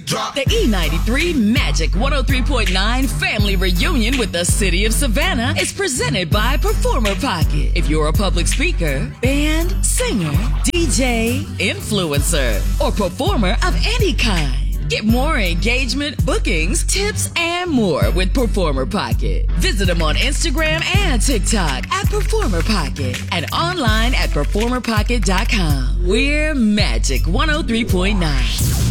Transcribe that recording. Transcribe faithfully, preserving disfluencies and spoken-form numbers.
The E ninety-three Magic one oh three point nine Family Reunion with the City of Savannah is presented by Performer Pocket. If you're a public speaker, band, singer, D J, influencer, or performer of any kind, get more engagement, bookings, tips, and more with Performer Pocket. Visit them on Instagram and TikTok at Performer Pocket and online at performer pocket dot com. We're Magic one oh three point nine.